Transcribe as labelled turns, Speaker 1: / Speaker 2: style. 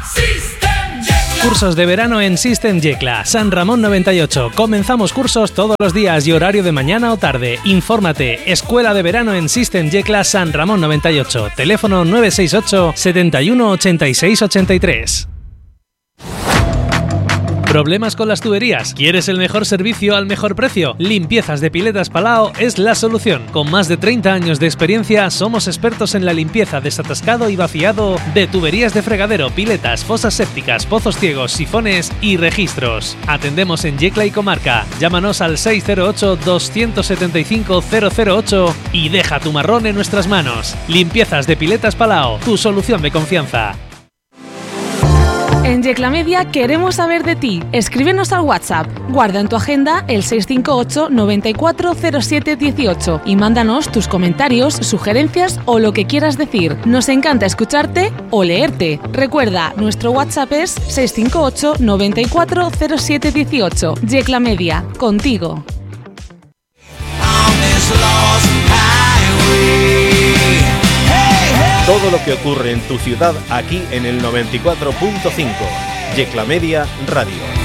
Speaker 1: Cursos de verano en System Yecla, San Ramón 98. Comenzamos cursos todos los días y horario de mañana o tarde. Infórmate. Escuela de verano en System Yecla, San Ramón 98. Teléfono 968 71 86 83. ¿Problemas con las tuberías? ¿Quieres el mejor servicio al mejor precio? Limpiezas de Piletas Palau es la solución. Con más de 30 años de experiencia, somos expertos en la limpieza, desatascado y vaciado de tuberías de fregadero, piletas, fosas sépticas, pozos ciegos, sifones y registros. Atendemos en Yecla y comarca. Llámanos al 608-275-008 y deja tu marrón en nuestras manos. Limpiezas de Piletas Palau, tu solución de confianza.
Speaker 2: En Yecla Media queremos saber de ti. Escríbenos al WhatsApp. Guarda en tu agenda el 658 9407 18 y mándanos tus comentarios, sugerencias o lo que quieras decir. Nos encanta escucharte o leerte. Recuerda, nuestro WhatsApp es 658 9407 18. Yecla Media, contigo.
Speaker 3: Todo lo que ocurre en tu ciudad aquí en el 94.5. Yecla Media Radio.